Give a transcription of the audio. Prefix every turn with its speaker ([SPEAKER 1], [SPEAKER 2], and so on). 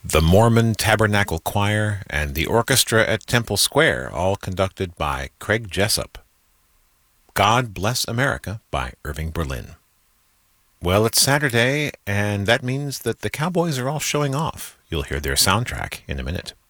[SPEAKER 1] the Mormon Tabernacle Choir, and the orchestra at Temple Square, all conducted by Craig Jessup. God Bless America by Irving Berlin. Well, it's Saturday, and that means that the Cowboys are all showing off. You'll hear their soundtrack in a minute.